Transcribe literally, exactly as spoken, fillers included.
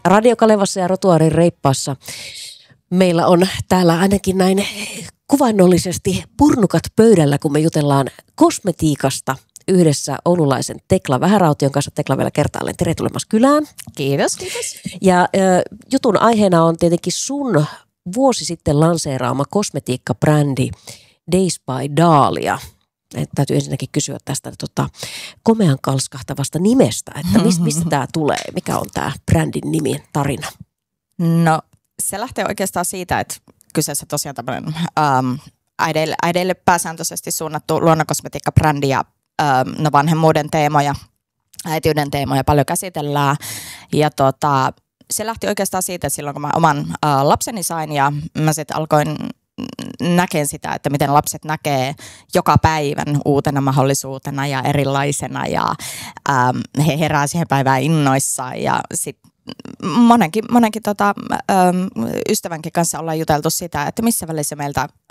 Radio Kalevassa ja Rotuaarin reippaassa meillä on täällä ainakin näin kuvainnollisesti purnukat pöydällä, kun me jutellaan kosmetiikasta yhdessä oululaisen Tekla Vähäraution kanssa. Tekla vielä kertaalleen tervetuloa kylään. Kiitos, kiitos. Ja ö, jutun aiheena on tietenkin sun vuosi sitten lanseeraama kosmetiikkabrändi Days by Dahlia. Et täytyy ensinnäkin kysyä tästä tota, komean kalskahtavasta nimestä, että mistä, mistä tämä tulee, mikä on tämä brändin nimi, tarina? No se lähtee oikeastaan siitä, että kyseessä tosiaan tämmöinen ähm, äideille, äideille pääsääntöisesti suunnattu luonnonkosmetiikkabrändi ja ähm, no vanhemmuuden teemoja, äitiyden teemoja paljon käsitellään ja tota, se lähti oikeastaan siitä, että silloin kun mä oman äh, lapseni sain ja mä sitten alkoin näkeen sitä, että miten lapset näkee joka päivän uutena mahdollisuutena ja erilaisena ja ähm, he herää siihen päivään innoissaan ja sitten monenkin, monenkin tota, ähm, ystävänkin kanssa ollaan juteltu sitä, että missä välissä meiltä